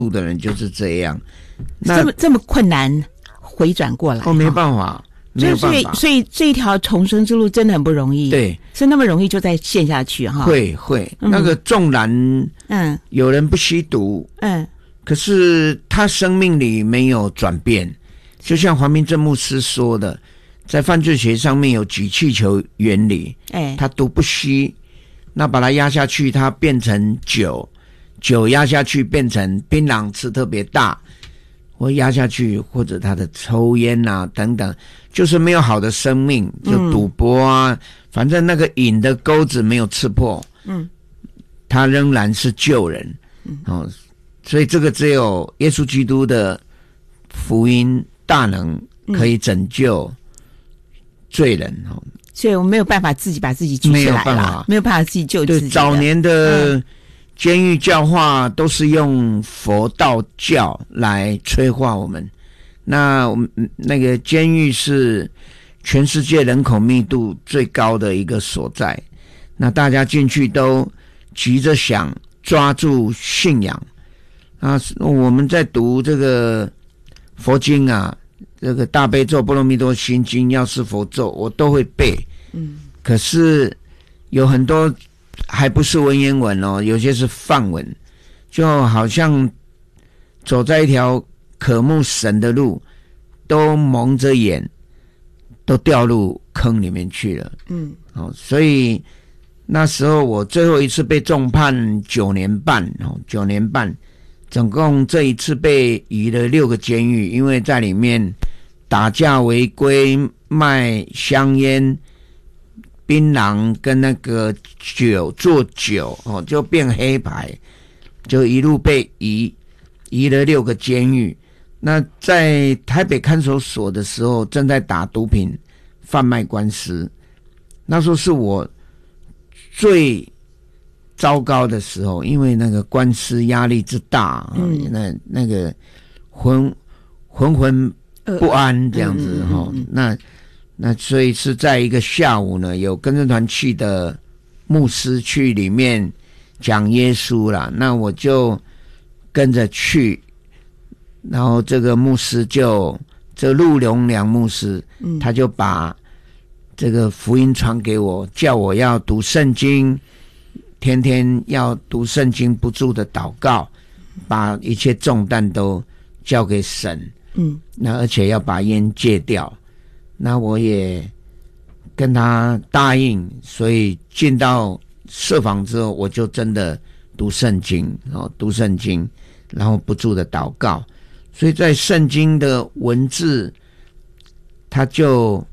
的人就是这样。 这么困难回转过来， 没办法，没有办法。 所以这一条重生之路真的很不容易。 对， 是那么容易就再陷下去哈。 会，那个纵然有人不吸毒，可是他生命里没有转变。就像黄明正牧师说的，在犯罪学上面有举气球原理，他毒不吸，那把它压下去，它变成酒压下去变成槟榔吃特别大，或压下去，或者他的抽烟啊等等，就是没有好的生命，就赌博啊，反正那个瘾的钩子没有刺破，他仍然是救人，所以这个只有耶稣基督的福音大能可以拯救罪人， 所以我们没有办法自己把自己举起来了，没有办法自己救自己。 对，早年的监狱教化都是用佛道教来催化我们。那我们那个监狱是全世界人口密度最高的一个所在，那大家进去都急着想抓住信仰啊。我们在读这个佛经啊，这个大悲咒、波罗蜜多心经、药师佛咒我都会背，可是有很多还不是文言文哦，有些是梵文，就好像走在一条渴慕神的路，都蒙着眼，都掉入坑里面去了。所以那时候我最后一次被重判9年半，9年半，总共这一次被移了6个监狱，因为在里面打架违规、卖香烟、槟榔跟那个做酒就变黑牌，就一路被移了6个监狱。那在台北看守所的时候，正在打毒品贩卖官司，那时候是我最糟糕的时候，因为那个官司压力之大，那个浑不安这样子那所以是在一个下午呢，有跟着团去的牧师去里面讲耶稣啦，那我就跟着去，然后这个牧师这陆荣良牧师，他就把这个福音传给我，叫我要读圣经，天天要读圣经，不住的祷告，把一切重担都交给神，那而且要把烟戒掉。那我也跟他答应，所以进到舍房之后，我就真的读圣经，然后不住的祷告。所以在圣经的文字，它就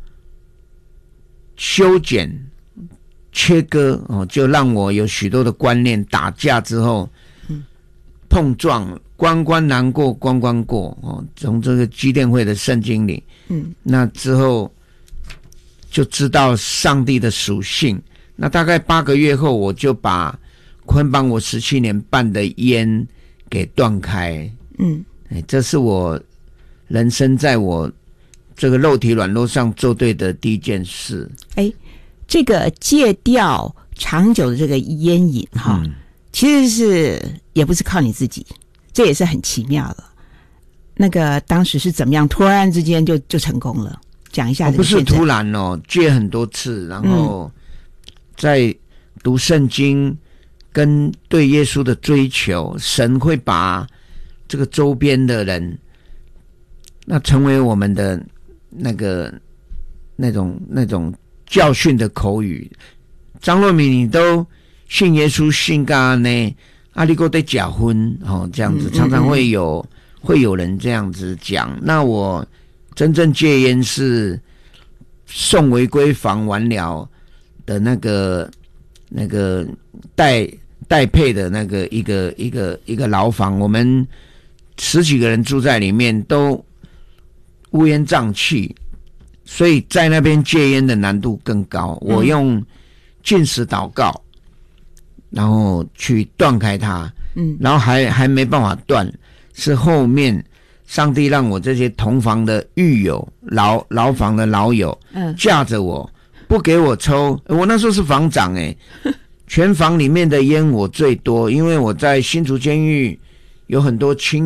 修剪、切割就让我有许多的观念。打架之后，碰撞，关关难过关关过从这个基甸会的圣经里，那之后就知道上帝的属性。那大概8个月后，我就把捆绑我17年半的烟给断开。这是我人生在我这个肉体软弱上做对的第一件事。 这个戒掉长久的这个烟瘾其实是也不是靠你自己，这也是很奇妙的。那个当时是怎么样突然之间就成功了？讲一下这个。不是突然戒很多次，然后在读圣经跟对耶稣的追求，神会把这个周边的人那成为我们的那种教训的口语。张若敏，你都信耶稣信干呢？你还在假婚这样子，常常会有人这样子讲。那我真正戒烟是送违规房完了的那个代配的那个一个牢房，我们10几个人住在里面，都乌烟瘴气，所以在那边戒烟的难度更高。我用禁食祷告，然后去断开它，然后还没办法断，是后面上帝让我这些同房的狱友、牢房的老友，架着我不给我抽。我那时候是房长全房里面的烟我最多，因为我在新竹监狱有很多青